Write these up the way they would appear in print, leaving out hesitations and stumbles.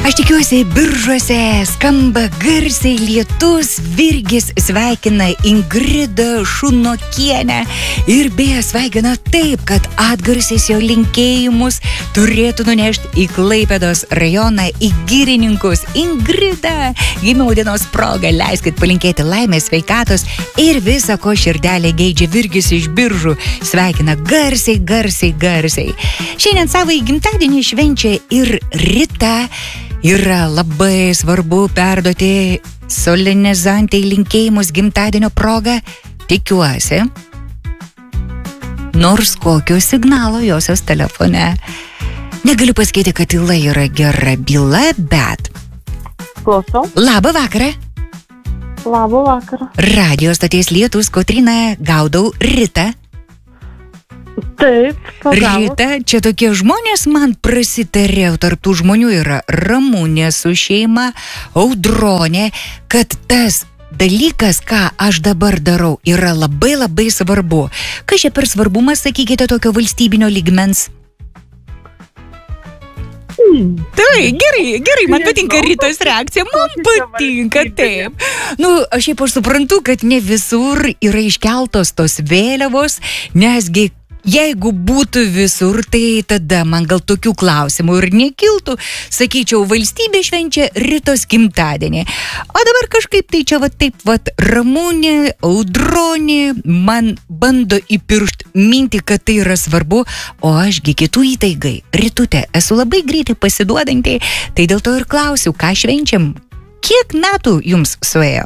Aš tikiuosi, Biržuose skamba garsiai lietus, Virgis sveikina Ingridą Šunokienę ir beje sveikina taip, kad atgarsiais jo linkėjimus turėtų nunešti į Klaipėdos rajoną, į Girininkus. Ingrida, gimimo dienos proga, leiskit palinkėti laimės, sveikatos ir visa, ko širdelė geidžia. Virgis iš Biržų sveikina garsiai. Šiandien savo gimtadienį švenčia ir Rita. Yra labai svarbu perduoti solenizantai linkėjimus gimtadienio proga. Tikiuosi, nors kokio signalo josios telefone. Negaliu pasakyti, kad tyla yra gera byla, bet... Klausau. Labą vakarą. Labą vakarą. Radio stoties Lietus, Kotryna, gaudau Rita. Taip, pagavau. Rita, čia tokie žmonės man prasitarė, tarp tų žmonių yra Ramunė su šeima, Audronė, kad tas dalykas, ką aš dabar darau, yra labai svarbu. Kas čia per svarbumas, sakykite, tokio valstybinio lygmens? Tai, gerai, man patinka Ritos reakcija, man patinka, taip. Aš suprantu, kad ne visur yra iškeltos tos vėliavos, nesgi jeigu būtų visur, tai tada man gal tokių klausimų ir nekiltų. Sakyčiau, valstybė švenčia Ritos gimtadienį. O dabar kažkaip tai čia Ramunė, Audronė man bando įpiršti mintį, kad tai yra svarbu, o ašgi kitų įtaigai. Ritute, esu labai greitai pasiduodanti, tai dėl to ir klausiu, ką švenčiam. Kiek metų jums suėjo?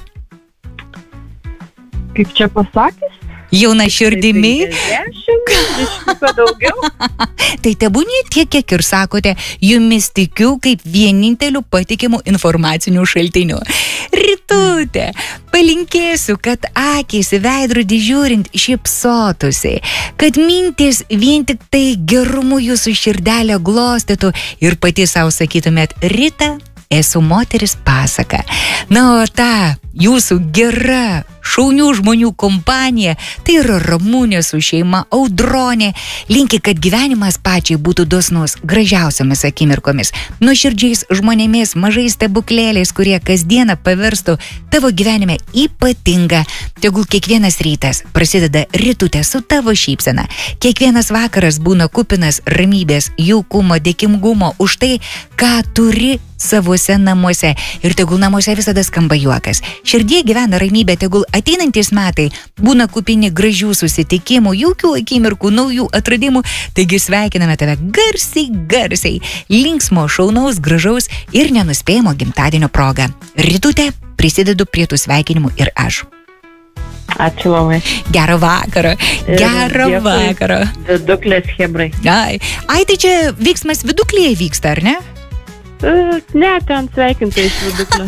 Kaip čia pasakys? Jauna širdimi. 50 daugiau. Tai tebūnie tiek, kiek ir sakote, jumis tikiu kaip vieninteliu patikimu informaciniu šaltiniu. Ritute, palinkėsiu, kad akys į veidrodį žiūrint šypsotųsi, kad mintis vien tik tai gerumu jūsų širdelę glostytų ir pati savo sakytumėt, Rita, esu moteris pasaka. O ta jūsų gera, šaunių žmonių kompanija, tai yra Ramunė su šeima, Audronė, linki, kad gyvenimas pačiai būtų dosnus, gražiausiamis akimirkomis, nuoširdžiais žmonėmis, mažais stebuklėliais, kurie kasdieną paverstų tavo gyvenime ypatingą. Tegul kiekvienas rytas prasideda, Ritute, su tavo šypsena. Kiekvienas vakaras būna kupinas ramybės, jaukumo, dėkingumo už tai, ką turi savuose namuose. Ir tegul namuose visada skamba juokas. Širdie gyvena ramybė, tegul ateinantis metai būna kupini gražių susitikimų, jaukių akimirkų, naujų atradimų. Taigi sveikiname tave garsiai, linksmo, šaunaus, gražaus ir nenuspėjamo gimtadienio proga. Ritute, prisidedu prie tų sveikinimų ir aš. Ačiū labai. Gero vakaro. Viduklės hebrai. Ai, tai čia veiksmas Viduklėje vyksta, ar ne? Ne, ten sveikintai iš Viduklio.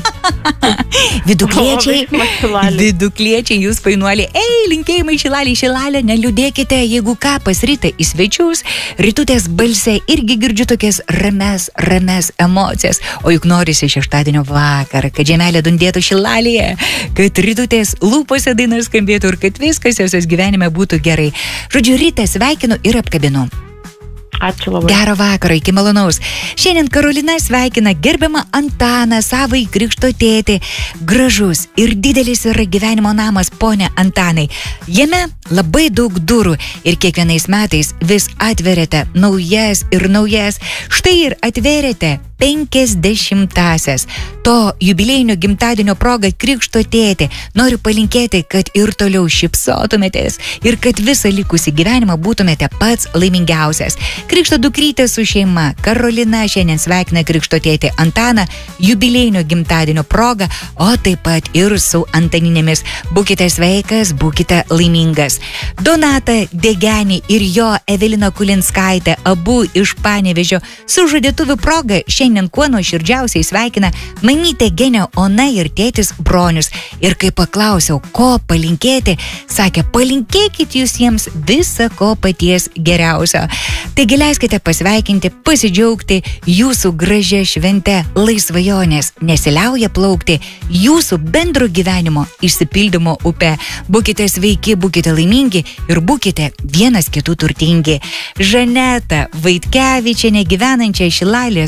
Vidukliečiai, jūs fainuoliai. Linkėjimai Šilalė, neliūdėkite, jeigu ką pas Ritą į svečius. Ritutės balse irgi girdžiu tokias rames emocijas. O juk norisi šeštadienio vakarą, kad žemelė dundėtų Šilalėje, kad Ritutės lūpose dainos skambėtų ir kad viskas josios gyvenime būtų gerai. Žodžiu, Ritą sveikinu ir apkabinu. Ačiū labai. Gero vakaro, iki malonaus. Šiandien Karolina sveikina gerbiamą Antaną, savai krikšto tėtį. Gražus ir didelis yra gyvenimo namas, ponia Antanai. Jame labai daug durų ir kiekvienais metais vis atveriate naujas ir naujas. Štai ir atvėrėte 50-asias. To jubiliejinio gimtadienio proga krikšto tėtį. Noriu palinkėti, kad ir toliau šypsotumėtės ir kad visą likusį gyvenimą būtumėte pats laimingiausias. Krikšto dukrytė su šeima Karolina šiandien sveikina krikšto tėtį Antaną jubiliejinio gimtadienio proga, o taip pat ir su Antaninėmis. Būkite sveikas, būkite laimingas. Donata Degenį ir jo Evelina Kulinskaitė, abu iš Panevėžio, su žadėtuvių proga šiandien kuo nuoširdžiausiai sveikina mamytė Genė Ona ir tėtis Bronius. Ir kai paklausiau, ko palinkėti, sakė, palinkėkit jūs jiems visą ko paties geriausio. Taigi leiskite pasveikinti, pasidžiaugti jūsų gražia švente, lai svajonės nesiliauja plaukti jūsų bendro gyvenimo išsipildymo upe. Būkite sveiki, būkite laimingi ir būkite vienas kitų turtingi. Žaneta Vaitkevičienė, gyvenančia Šilalės rajone,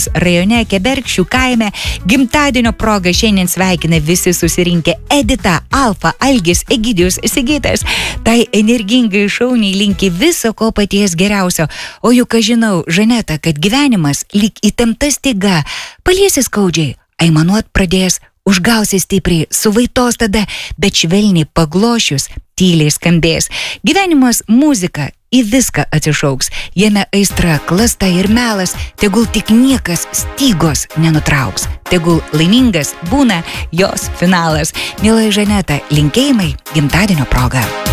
rajone Kebergščių kaime. Gimtadienio proga šiandien sveikina visi susirinkę Edita, Alfa, Algis, Egidijus, Sigitas. Tai energingai šauniai linki viso ko paties geriausio. O juk aš žinau, Žaneta, kad gyvenimas lyg įtempta styga, paliesi skaudžiai, aimanuot pradės, užgausi stipriai, suvaitos tada, bet švelniai paglošius, tyliai skambės. Gyvenimas muzika į viską atsišauks, jame aistra, klasta ir melas, tegul tik niekas stygos nenutrauks, tegul laimingas būna jos finalas. Mielai Žaneta, linkėjimai gimtadienio proga.